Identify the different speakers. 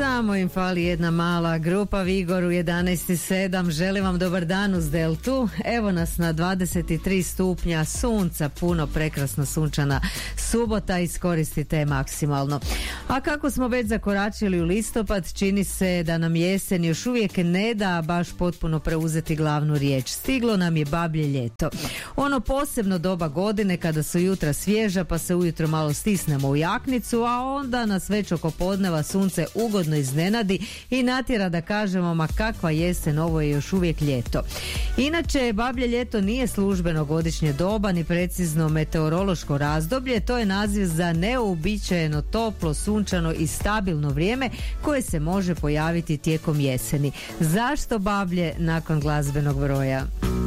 Speaker 1: Samo im fali jedna mala grupa, Vigor u 11.07. Želim vam dobar dan uz Deltu. Evo nas na 23 stupnja sunca, puno prekrasno sunčana subota, iskoristite je maksimalno. A kako smo već zakoračili u listopad, čini se da nam jesen još uvijek ne da baš potpuno preuzeti glavnu riječ. Stiglo nam je bablje ljeto. Ono posebno doba godine kada su jutra svježa pa se ujutro malo stisnemo u jaknicu, a onda nas već oko podneva sunce ugodno iznenadi i natjera da kažemo ma kakva jesen, ovo je još uvijek ljeto. Inače, bablje ljeto nije službeno godišnje doba ni precizno meteorološko razdoblje, to je naziv za neuobičajeno toplo, sunčano i stabilno vrijeme koje se može pojaviti tijekom jeseni. Zašto bablje nakon glazbenog broja?